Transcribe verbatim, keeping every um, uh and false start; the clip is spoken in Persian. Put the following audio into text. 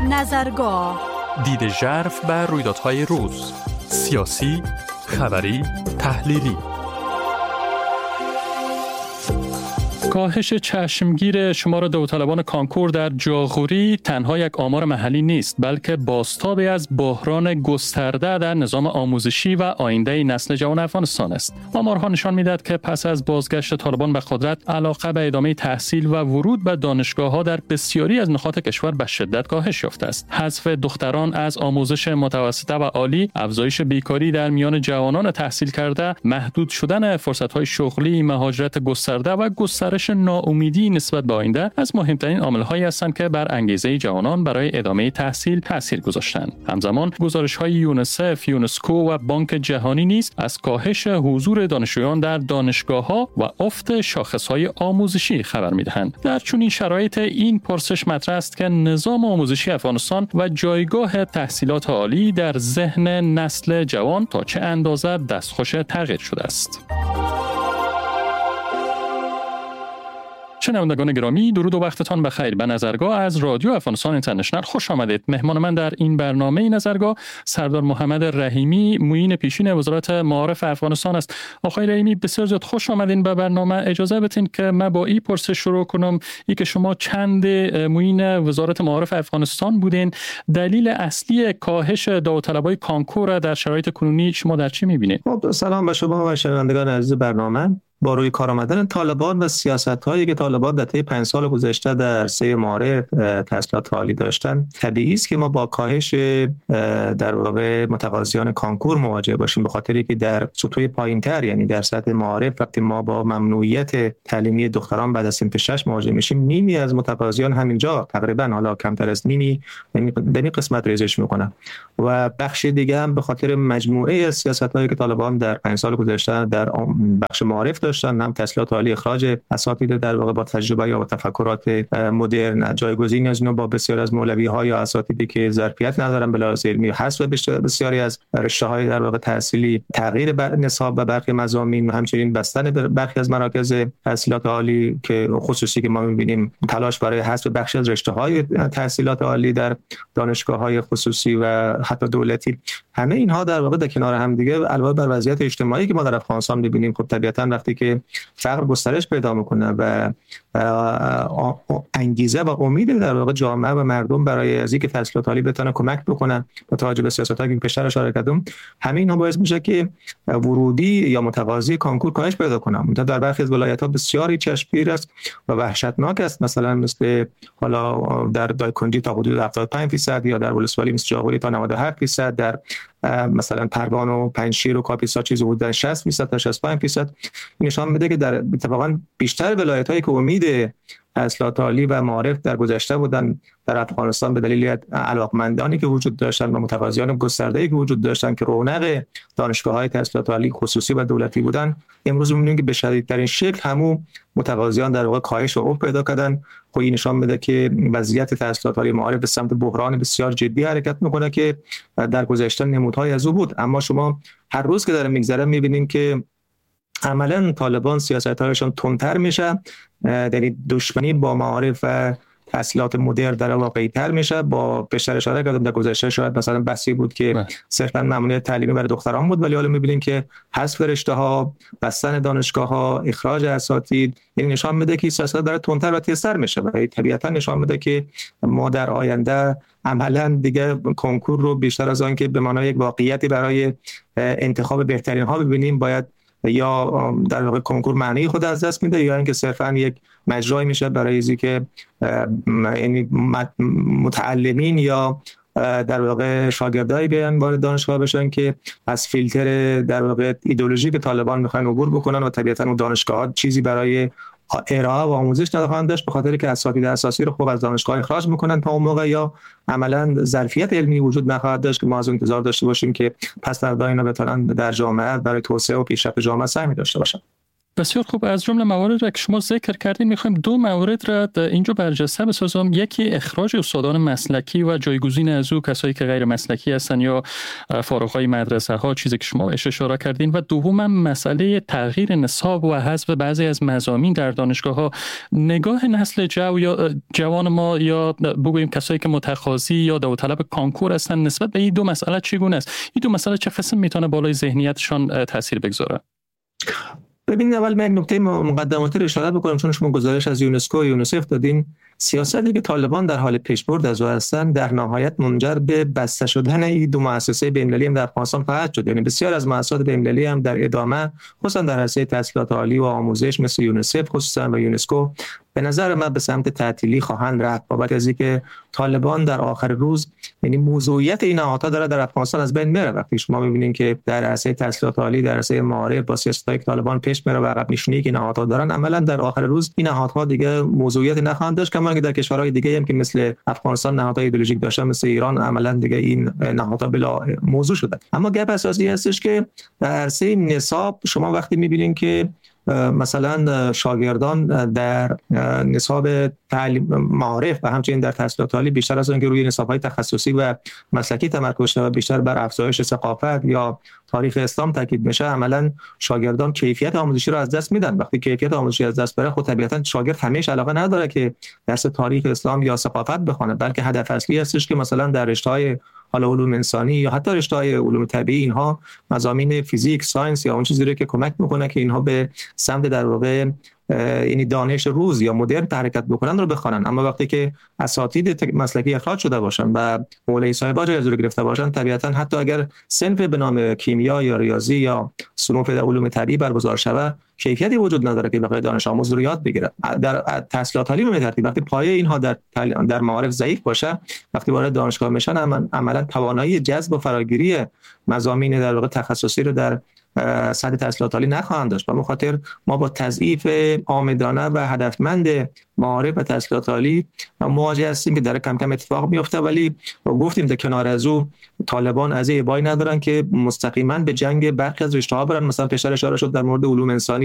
نظرگاه، دید ژرف بر رویدادهای روز، سیاسی، خبری، تحلیلی. کاهش چشمگیر شمار داوطلبان کانکور در جاغوری تنها یک آمار محلی نیست، بلکه بازتابی از بحران گسترده در نظام آموزشی و آینده نسل جوان افغانستان است. آمارها نشان می‌دهد که پس از بازگشت طالبان به قدرت، علاقه به ادامه تحصیل و ورود به دانشگاه‌ها در بسیاری از نقاط کشور به شدت کاهش یافته است. حذف دختران از آموزش متوسطه و عالی، افزایش بیکاری در میان جوانان تحصیل کرده، محدود شدن فرصت‌های شغلی، مهاجرت گسترده و گسترش ناامیدی نسبت به آینده از مهمترین عامل‌هایی هستند که بر انگیزه جوانان برای ادامه تحصیل تاثیر گذاشتند. همزمان گزارش‌های یونیسف، یونسکو و بانک جهانی نیز از کاهش حضور دانشجویان در دانشگاه‌ها و افت شاخص‌های آموزشی خبر می‌دهند. در چنین شرایط این پرسش مطرح است که نظام آموزشی افغانستان و جایگاه تحصیلات عالی در ذهن نسل جوان تا چه اندازه دستخوش تغییر شده است. شنوندگان گرامی، درود و وقتتان بخیر. به نظرگاه از رادیو افغانستان اینترنشنال خوش آمدید. مهمان من در این برنامه نظرگاه سردار محمد رحیمی، معین پیشین وزارت معارف افغانستان است. آقای رحیمی، بسیار زیاد خوش آمدین به برنامه. اجازه بدین که من با این پرسش شروع کنم، ای که شما چند معین وزارت معارف افغانستان بودین، دلیل اصلی کاهش داوطلبای کانکور در شرایط کنونی شما در چی می‌بینید؟ خب سلام به شما و شنوندگان عزیز برنامه. با روی کار آمدن طالبان و سیاست‌هایی که طالبان در طی پنج سال گذشته در سه معارف تحصیلات عالی داشتن، طبیعی است که ما با کاهش در واقع متقاضیان کانکور مواجه باشیم، به خاطری که در سطوح پایین‌تر، یعنی در سطح معارف، وقتی ما با ممنوعیت تعلیمی دختران بعد از صنف شش مواجه میشیم، نیمی از متقاضیان همینجا تقریبا، حالا کمتر از نیمی، در این قسمت ریزش میکنن و بخش دیگه هم به خاطر مجموعه از سیاست‌هایی که طالبان در پنج سال گذشته در بخش معارف داشتن، هم تحصیلات عالی، اخراج اساتید در واقع با تجربه یا با تفکرات مدرن، جایگزین از اینا با بسیار از مولوی‌ها یا اساتیدی که ظرفیت ندارن به لحاظ علمی، حذف بسیاری از رشته‌های در واقع تحصیلی، تغییر بر نصاب و برخی مضامین و همچنین بستن برخی از مراکز تحصیلات عالی که خصوصی که ما می‌بینیم تلاش برای حذف بخشی از رشته‌های تحصیلات عالی در دانشگاه‌های خصوصی و حتی دولتی. همه اینها در واقع در کنار هم دیگه علاوه بر وضعیت اجتماعی که ما در افغانستان می‌بینیم، خب طبیعتاً وقتی که فقر گسترش پیدا میکنه و انگیزه و امید در واقع جامعه و مردم برای از اینکه تحصیلات عالی بتونن کمک بکنن با توجه به سیاست‌هایی که پیشتر اشاره کردم، همین اینها باعث میشه که ورودی یا متقاضی کانکور کاهش پیدا کنه. مثلا در برخی از ولایت‌ها بسیاری چشمگیر است و وحشتناک است، مثلا مثل حالا در دایکنډي تا حدود هفتاد و پنج درصد یا در ولسوالی مثل جاغوری تا نود و هفت درصد، در مثلا پروان و پنجشیر و کاپیسا چیز حدود شصت درصد تا شصت و پنج درصد. این نشان میده که در اتفاقا بیشتر ولایت‌هایی که امید تحصیلات عالی و معارف در گذشته بودن در افغانستان به دلیل علاقمندانی که وجود داشتن و متقاضیان گسترده‌ای که وجود داشتن که رونق دانشگاه‌های تحصیلات عالی خصوصی و دولتی بودن، امروز می‌بینیم که به شدیدترین شکل همون متقاضیان در واقع کاهش و افت پیدا کردن. خب این نشان میده که وضعیت تحصیلات عالی معارف به سمت بحران بسیار جدی حرکت میکنه که در گذشته نمودهای از او بود. اما شما هر روز که داره میگذره می‌بینیم که عملاً طالبان سیاست‌هایشان تندتر میشه، یعنی دشمنی با معارف و تحصیلات مدرن در واقعی تر میشه. با بیشتر اشاره کردم در گذشته شاید مثلا بحثی بود که صرفاً ممنوعیت تعلیمی برای دختران بود، ولی حالا می‌بینیم که حذف رشته‌ها، بستن دانشگاه‌ها، اخراج اساتید، یعنی نشان میده که سیاست داره تندتر و تیزتر میشه و طبیعتاً نشان میده که ما در آینده عملاً دیگه کنکور رو بیشتر از آن که به معنای یک واقعیتی برای انتخاب بهترین ها ببینیم، باید یا در واقع کنکور معنی خود از دست میده یا اینکه صرفاً یک مجرای میشه برای اینکه که یعنی متعلمین یا در واقع شاگردایی بیان وارد دانشگاه بشن که از فیلتر در واقع ایدئولوژی که طالبان میخوان عبور بکنن و طبیعتاً اون دانشگاه‌ها چیزی برای ارائه و آموزش ندارند داشت، به خاطر که اساتید اساسی رو خوب از دانشگاه اخراج میکنن تا اون موقع، یا عملاً ظرفیت علمی وجود نخواهد داشت که ما از اون انتظار داشته باشیم که پس فردا اینا بتونن در جامعه برای توسعه و پیشرفت جامعه سهمی داشته باشن. بسیار خوب. از جمله موارد را که شما ذکر کردین میخوایم دو مورد را اینجا برجسته بسازم. یکی اخراج استادان مسلکی و جایگزین از او کسایی که غیر مسلکی هستن یا فارغای مدرسه ها، چیزی که شما اشاره کردین، و دوم مسئله تغییر نصاب و حذف بعضی از مضامین در دانشگاه ها. نگاه نسل جو یا جوان ما یا بگوییم کسایی که متقاضی یا داوطلب کانکور هستن نسبت به این دو مسئله چگونه است؟ این دو مسئله چه قسم میتونه بالای ذهنیتشان تاثیر بگذاره؟ ببینید، اول من نکته مقدماتی رو اشاره بکنم، چون شما گزارش از یونسکو و یونیسف دادین. سیاستی که طالبان در حال پیشبرد از او هستند در نهایت منجر به بسته شدن این دو مؤسسه بین‌المللی هم در افغانستان خواهد شد. یعنی بسیار از مؤسسات بین‌المللی هم در ادامه، خصوصا در حوزه تحصیلات عالی و آموزش مثل یونیسف خصوصا و یونسکو، به نظر من به سمت تعطیلی خواهند رفت، بابت از اینکه طالبان در آخر روز، یعنی موضوعیت این نهادها داره در افغانستان از بین میره. وقتی شما می‌بینید که در حوزه تحصیلات عالی، در حوزه معارف با سیاست‌های طالبان پیش میره و عقب نشینی که نهادها دارن، عملاً در آخر روز این نهادها دیگه موضوعیت نخواهند داشت. کما که در کشورهای دیگه هم که مثل افغانستان نهادهای ایدئولوژیک داشتن، مثل ایران، عملاً دیگه این نهادها بلا موضوع شدن. اما گپ اساسی هستش که در حوزه نصاب شما وقتی می‌بینید که مثلا شاگردان در نصاب تعلیم معارف و همچنین در تحصیلات عالی بیشتر از اینکه روی نصاب‌های تخصصی و مسلکی تمرکز شده، بیشتر بر افزایش ثقافت یا تاریخ اسلام تاکید میشه، عملاً شاگردان کیفیت آموزشی رو از دست میدن. وقتی کیفیت آموزشی از دست بره، خب طبیعتاً شاگرد همیشه علاقه نداره که درس تاریخ اسلام یا ثقافت بخونه، بلکه هدف اصلی هستش که مثلا در رشته‌های حالا علوم انسانی یا حتی رشته‌های علوم طبیعی، اینها مضامین فیزیک، ساینس یا اون چیزی رو که کمک میکنه که اینها به سمت در واقع یعنی دانش روز یا مدرن حرکت بکنن رو بخوانن. اما وقتی که اساتید مسلکی اخراج شده باشن و مولوی صاحب‌ها جایزه رو گرفته باشن، طبیعتاً حتی اگر صنف به نام کیمیا یا ریاضی یا صنوف در علوم طبیعی برگزار شود، کیفیتی وجود نداره که بخواد دانش آموز رو یاد بگیره. در تحصیلات عالی به ترتیب وقتی پایه اینها در در معارف ضعیف باشه، وقتی وارد دانشگاه میشن، عملاً توانایی جذب و فراگیری مضامین در واقع تخصصی رو در سطح تحصیلات عالی نخواهند داشت. و به خاطر ما با تضعیف عامدانه و هدفمند معارف و تحصیلات عالی مواجه هستیم که در کم کم اتفاق میفته. ولی گفتیم در کنار از او طالبان از ابایی ندارن که مستقیما به جنگ برخی از رشته‌ها برن. مثلا پیشتر اشاره شد در مورد علوم انسانی